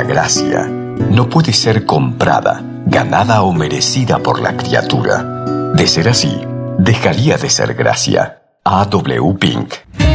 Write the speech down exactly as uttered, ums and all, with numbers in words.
gracia no puede ser comprada, ganada o merecida por la criatura. De ser así, dejaría de ser gracia. A W Pink.